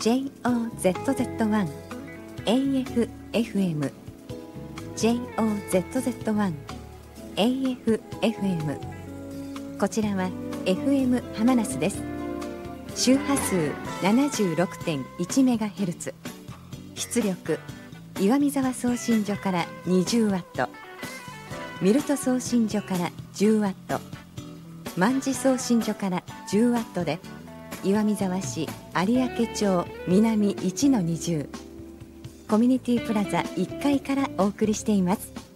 JOZZ1 AFFM JOZZ1 AFFM こちらは FM ハマナスです。周波数 76.1MHz、 出力岩見沢送信所から 20W、 ミルト送信所から 10W、 万事送信所から 10W で岩見沢市有明町南 1-20 コミュニティプラザ1階からお送りしています。